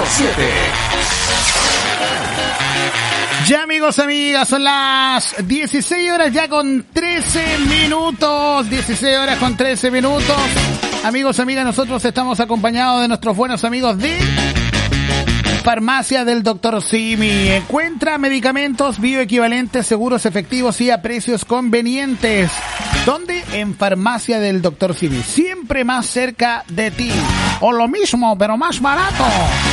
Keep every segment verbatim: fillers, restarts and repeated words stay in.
siete. Ya, amigos, amigas, son las dieciséis horas ya con trece minutos. dieciséis horas con trece minutos. Amigos, amigas, nosotros estamos acompañados de nuestros buenos amigos de Farmacia del Doctor Simi. Encuentra medicamentos bioequivalentes, seguros, efectivos y a precios convenientes. ¿Dónde? En Farmacia del Doctor Simi. Siempre más cerca de ti. O lo mismo, pero más barato.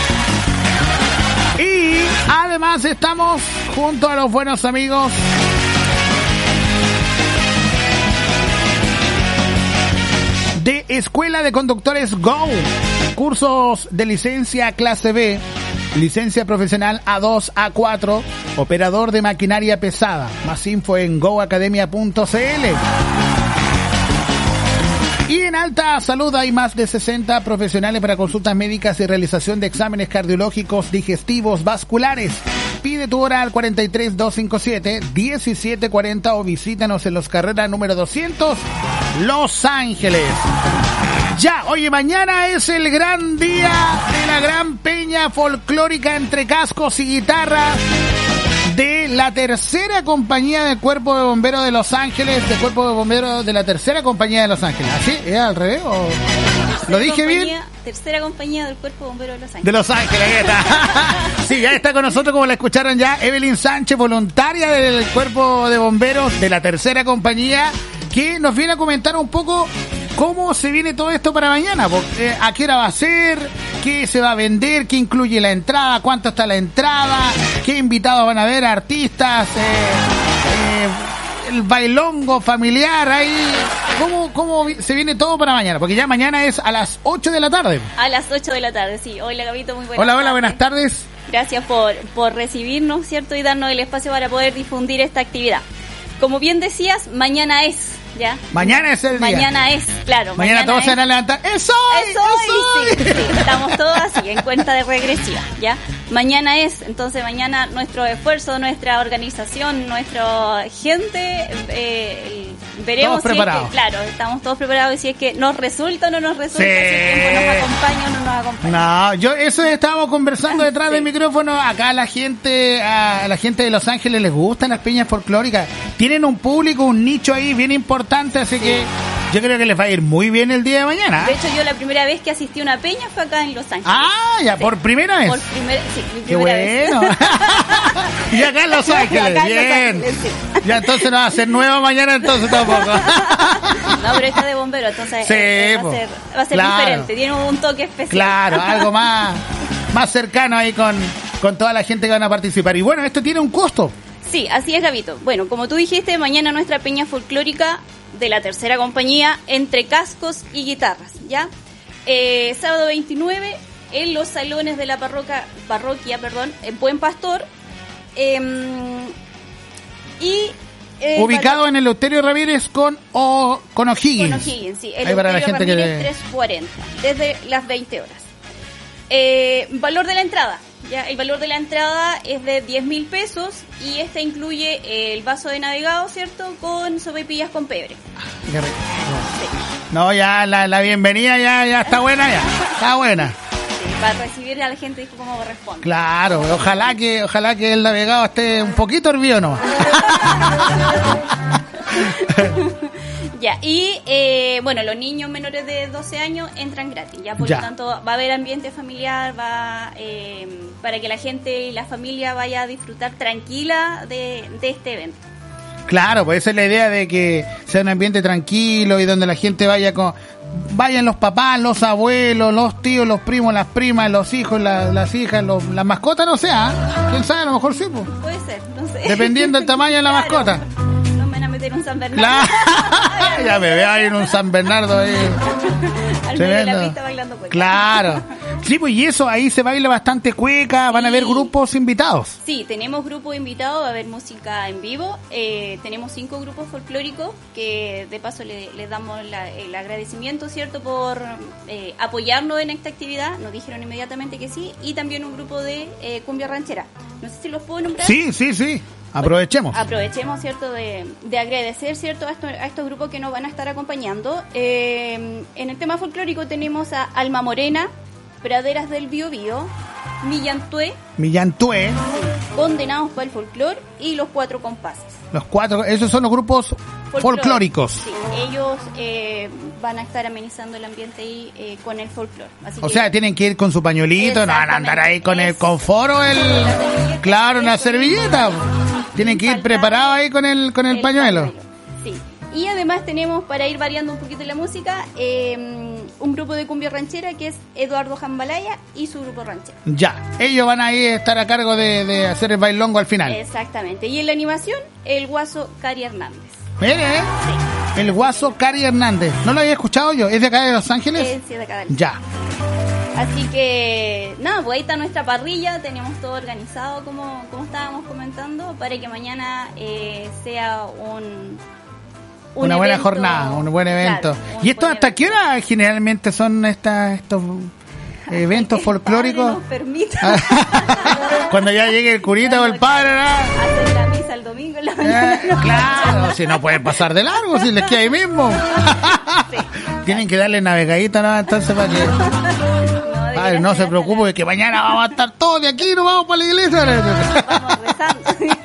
Y además estamos junto a los buenos amigos de Escuela de Conductores Go. Cursos de licencia clase B, licencia profesional A dos, A cuatro, operador de maquinaria pesada. Más info en go academia punto c l. Y en Alta Salud hay más de sesenta profesionales para consultas médicas y realización de exámenes cardiológicos, digestivos, vasculares. Pide tu hora al cuarenta y tres, doscientos cincuenta y siete, diecisiete cuarenta o visítanos en Los Carreras número doscientos, Los Ángeles. Ya, oye, mañana es el gran día de la gran peña folclórica entre cascos y guitarras de la tercera compañía del Cuerpo de Bomberos de Los Ángeles, del Cuerpo de Bomberos de la tercera compañía de Los Ángeles. ¿Así? ¿Es al revés o...? ¿Lo dije bien? Tercera compañía del Cuerpo de Bomberos de Los Ángeles. De Los Ángeles, ahí está. Sí, ya está con nosotros, como la escucharon ya, Evelyn Sánchez, voluntaria del Cuerpo de Bomberos de la tercera compañía, que nos viene a comentar un poco cómo se viene todo esto para mañana, porque, a qué hora va a ser, qué se va a vender, qué incluye la entrada, cuánto está la entrada, qué invitados van a ver, artistas, eh, eh, el bailongo familiar ahí, cómo, cómo se viene todo para mañana, porque ya mañana es a las ocho de la tarde. A las ocho de la tarde, sí. Hola, Gabito, muy buenas Hola, hola, tardes. buenas tardes. Gracias por, por recibirnos, ¿cierto? Y darnos el espacio para poder difundir esta actividad. Como bien decías, mañana es... ¿Ya? Mañana es el día. Mañana es, claro. Mañana, mañana todos es. se van a levantar. ¡Es hoy! ¡Es hoy! Sí, sí, estamos todos así, en cuenta de regresiva, ¿ya? Mañana es, entonces mañana nuestro esfuerzo, nuestra organización, nuestra gente, eh, veremos todos si es que, claro, estamos todos preparados y si es que nos resulta o no nos resulta, sí. Si el tiempo nos acompaña o no nos acompaña. No, yo eso estábamos conversando detrás sí. del micrófono. Acá a la gente, a la gente de Los Ángeles les gustan las peñas folclóricas. Tienen un público, un nicho ahí bien importante, así sí. que yo creo que les va a ir muy bien el día de mañana. De hecho, yo la primera vez que asistí a una peña fue acá en Los Ángeles. Ah, ya, sí. por primera vez. Por primera, sí, mi Qué primera bueno. vez. Y acá en Los Ángeles, acá en bien. Los Ángeles, sí. Ya entonces no va a ser nueva mañana, entonces tampoco. No, pero está de bombero, entonces sí, eh, va a ser, va a ser claro. diferente, tiene un toque especial. Claro, algo más, más cercano ahí con, con toda la gente que van a participar. Y bueno, esto tiene un costo. Sí, así es, Gabito. Bueno, como tú dijiste, mañana nuestra peña folclórica de la tercera compañía, entre cascos y guitarras, ¿ya? Eh, sábado veintinueve, en los salones de la parroquia, parroquia perdón, en Buen Pastor. Eh, y eh, ubicado para, en el Eleuterio Ramírez con, o, con O'Higgins. Con O'Higgins, sí. El Ahí para la gente Ramírez que... trescientos cuarenta, desde las veinte horas. Eh, valor de la entrada. Ya, el valor de la entrada es de diez mil pesos y este incluye el vaso de navegado, ¿cierto? Con sopaipillas con pebre. Qué rico. Sí. No, ya la, la bienvenida ya, ya está buena, ya. Está buena. Sí, para recibir a la gente como corresponde. Claro, ojalá que, ojalá que el navegado esté un poquito hervido nomás. Ya, y eh, bueno, los niños menores de doce años entran gratis, ya por ya. lo tanto va a haber ambiente familiar, va eh, para que la gente y la familia vaya a disfrutar tranquila de, de este evento. Claro, pues esa es la idea de que sea un ambiente tranquilo y donde la gente vaya con... Vayan los papás, los abuelos, los tíos, los primos, las primas, los hijos, la, las hijas, los, las mascotas, no sé, ¿eh? ¿Quién sabe? A lo mejor sí, pues. Puede ser, no sé. Dependiendo del tamaño de la claro. mascota. Meter un San Bernardo. Claro. Ya me veo ahí en un San Bernardo ahí. Al medio de la pista bailando cueca. Claro. Sí, pues y eso, ahí se baila bastante cueca, sí. Van a haber grupos invitados. Sí, tenemos grupos invitados, va a haber música en vivo. Eh, tenemos cinco grupos folclóricos que de paso les le damos la, el agradecimiento, ¿cierto? Por eh, apoyarnos en esta actividad. Nos dijeron inmediatamente que sí. Y también un grupo de eh, cumbia ranchera. No sé si los puedo nombrar. Sí, sí, sí. Aprovechemos. Bueno, aprovechemos, ¿cierto? De, de agradecer, ¿cierto? A, esto, a estos grupos que nos van a estar acompañando. Eh, en el tema folclórico tenemos a Alma Morena, Praderas del Biobío, Millantué. Millantué. Condenados para el folclore y los Cuatro Compases. Los cuatro, esos son los grupos Folclor. folclóricos. Sí, ellos eh, van a estar amenizando el ambiente ahí eh, con el folclore. Así o que, sea, tienen que ir con su pañuelito, no van a andar ahí con el confort o el... Claro, una servilleta. Tienen que ir preparados ahí con el con el, el pañuelo. pañuelo. Sí. Y además tenemos, para ir variando un poquito la música, eh, un grupo de cumbia ranchera que es Eduardo Jambalaya y su grupo ranchero. Ya, ellos van a ir a estar a cargo de, de hacer el bailongo al final. Exactamente. Y en la animación, el guaso Cari Hernández. Mire, ¿eh? Sí. El guaso Cari Hernández. ¿No lo había escuchado yo? ¿Es de acá de Los Ángeles? Sí, es de acá de Los Ya. Así que, nada, pues ahí está nuestra parrilla, tenemos todo organizado como, como estábamos comentando, para que mañana eh, sea un... Un una buena evento, jornada, un buen evento. Claro, ¿Y esto hasta evento. qué hora generalmente son estas estos eventos folclóricos? Cuando ya llegue el curita o el padre, ¿no? Hacen la misa el domingo en la mañana. Eh, claro, si no pueden pasar de largo, si les queda ahí mismo. Sí. Tienen que darle navegadita, ¿no? Entonces para que... No, Padre, no se preocupe, que mañana vamos a estar todos de aquí, no vamos para la iglesia. Vamos rezando.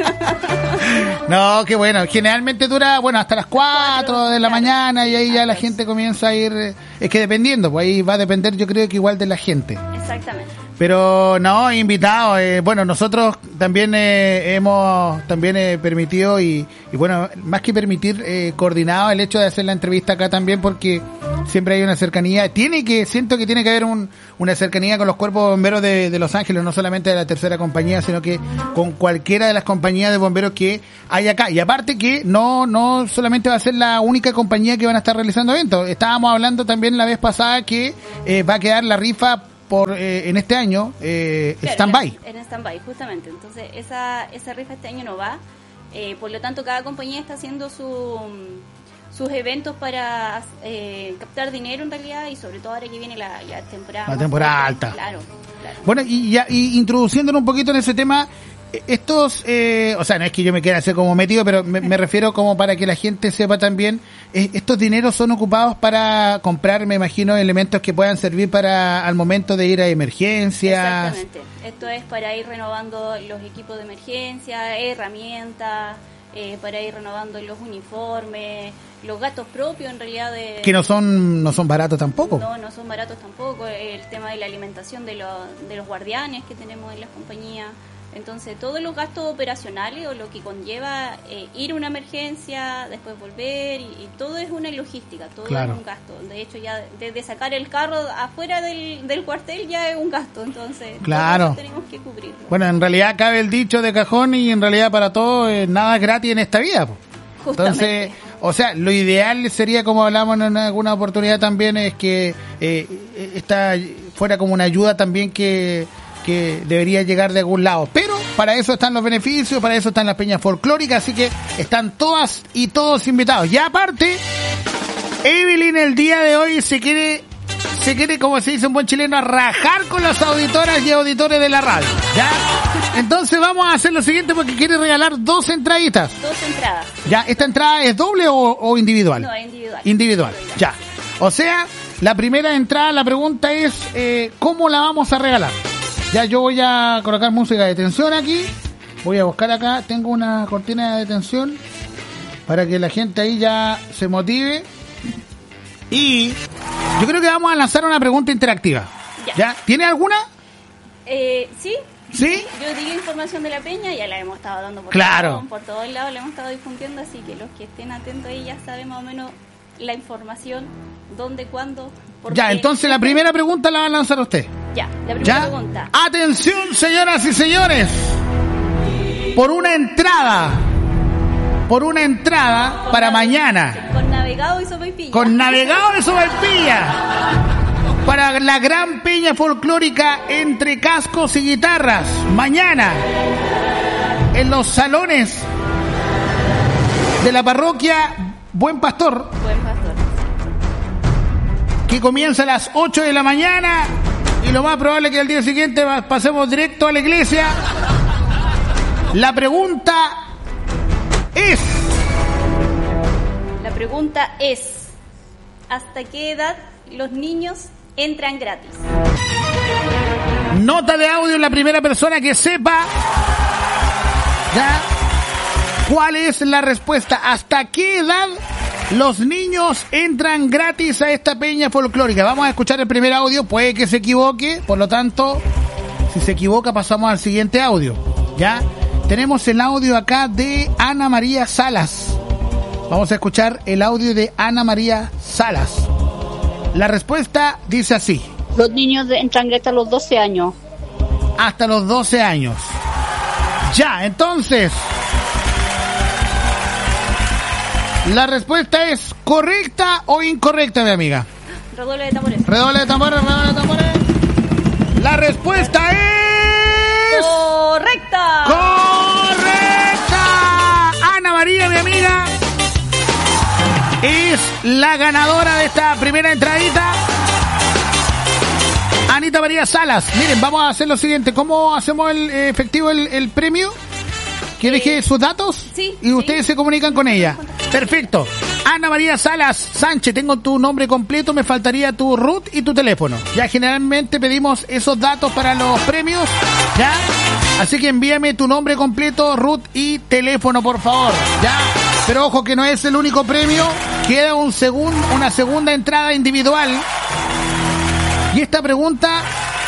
No, qué bueno. Generalmente dura, bueno, hasta las cuatro de la mañana y ahí ya la gente comienza a ir. Es que dependiendo, pues ahí va a depender, yo creo que igual de la gente. Exactamente. Pero no, invitados. Eh, bueno, nosotros también eh, hemos también eh, permitido y, y bueno, más que permitir, eh, coordinado el hecho de hacer la entrevista acá también, porque siempre hay una cercanía. Tiene que, siento que tiene que haber un, una cercanía con los cuerpos de bomberos de, de Los Ángeles, no solamente de la tercera compañía, sino que con cualquiera de las compañías de bomberos que hay acá. Y aparte que no, no solamente va a ser la única compañía que van a estar realizando eventos. Estábamos hablando también la vez pasada que eh, va a quedar la rifa por eh, en este año eh, claro, stand-by. En, en stand-by, justamente. Entonces, esa esa rifa este año no va. Eh, por lo tanto, cada compañía está haciendo su, sus eventos para eh, captar dinero en realidad, y sobre todo ahora que viene la, la temporada. La temporada fuerte. alta. Claro, claro. Bueno, y, ya, y introduciéndonos un poquito en ese tema, estos, eh, o sea, no es que yo me quiera hacer como metido, pero me, me refiero como para que la gente sepa también, eh, estos dineros son ocupados para comprar, me imagino, elementos que puedan servir para al momento de ir a emergencias. Exactamente. Esto es para ir renovando los equipos de emergencia, herramientas, eh, para ir renovando los uniformes, los gastos propios en realidad de... Que no son no son baratos tampoco. No, no son baratos tampoco. El tema de la alimentación de, los de los guardianes que tenemos en las compañías. Entonces, todos los gastos operacionales o lo que conlleva eh, ir a una emergencia, después volver, y, y todo es una logística, todo claro. es un gasto. De hecho, ya desde sacar el carro afuera del, del cuartel ya es un gasto, entonces claro. todo eso tenemos que cubrirlo. Bueno, en realidad cabe el dicho de cajón y en realidad para todo eh, nada es gratis en esta vida. Po. Entonces, o sea, lo ideal sería, como hablamos en alguna oportunidad también, es que eh, esta fuera como una ayuda también que... que debería llegar de algún lado, pero para eso están los beneficios, para eso están las peñas folclóricas, así que están todas y todos invitados. Y aparte, Evelyn el día de hoy se quiere, se quiere, como se dice un buen chileno, a rajar con las auditoras y auditores de la radio, ¿ya? Entonces vamos a hacer lo siguiente, porque quiere regalar dos entraditas. Dos entradas. ¿Ya? ¿Esta entrada es doble o, o individual? No, individual. Individual, ya. O sea, la primera entrada, la pregunta es, eh, ¿cómo la vamos a regalar? Ya yo voy a colocar música de tensión aquí. Voy a buscar acá. Tengo una cortina de tensión para que la gente ahí ya se motive. Y yo creo que vamos a lanzar una pregunta interactiva. ¿Ya? ¿Ya? ¿Tiene alguna? Eh, sí. ¿Sí? Yo di información de la peña, ya la hemos estado dando por, claro. todo, por todos lados, la hemos estado difundiendo, así que los que estén atentos ahí ya saben más o menos la información, dónde, cuándo, por Ya, qué. entonces la primera pregunta la va a lanzar usted. Ya, la primera ¿Ya? pregunta. Atención, señoras y señores. Por una entrada, por una entrada Con para nave- mañana. Con navegado y sopaipilla. Con navegado de sopaipilla. Para la gran peña folclórica Entre Cascos y Guitarras. Mañana, en los salones de la parroquia Buen Pastor. Buen pastor. Que comienza a las ocho de la mañana. Y lo más probable es que al día siguiente pasemos directo a la iglesia. La pregunta es... La pregunta es, ¿hasta qué edad los niños entran gratis? Nota de audio la primera persona que sepa, ¿ya? ¿Cuál es la respuesta? ¿Hasta qué edad los niños entran gratis a esta peña folclórica? Vamos a escuchar el primer audio, puede que se equivoque, por lo tanto, si se equivoca pasamos al siguiente audio, ¿ya? Tenemos el audio acá de Ana María Salas. Vamos a escuchar el audio de Ana María Salas. La respuesta dice así. Los niños entran gratis a los doce años. Hasta los doce años. Ya, entonces... ¿la respuesta es correcta o incorrecta, mi amiga? Redoble de tambores. Redoble de tambores, redoble de tambores. La respuesta es... ¡correcta! ¡correcta! Ana María, mi amiga, es la ganadora de esta primera entradita. Anita María Salas. Miren, vamos a hacer lo siguiente. ¿Cómo hacemos el eh, efectivo el, el premio? ¿Que deje sus datos? Sí. Y ustedes sí. se comunican con ella. Perfecto. Ana María Salas Sánchez, tengo tu nombre completo, me faltaría tu root y tu teléfono. Ya generalmente pedimos esos datos para los premios, ¿ya? Así que envíame tu nombre completo, root y teléfono, por favor, ¿ya? Pero ojo que no es el único premio, queda un segun, una segunda entrada individual. Y esta pregunta...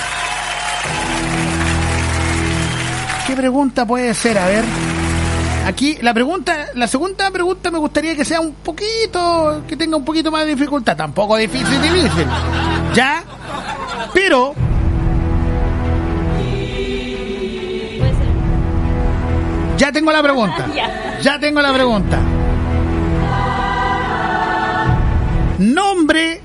¿qué pregunta puede ser? A ver... aquí la pregunta, la segunda pregunta me gustaría que sea un poquito, que tenga un poquito más de dificultad, tampoco difícil, difícil, ¿ya? Pero ya tengo la pregunta, ya tengo la pregunta. Nombre